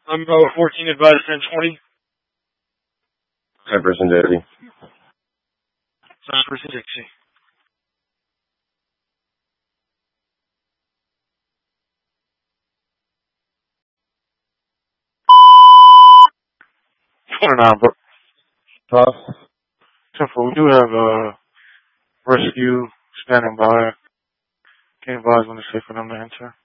I'm 14, advised 1020. 10-person Dixie. 10-person Dixie. Bro. Huh? We do have rescue standing by. Can you advise when it's safe for them to enter?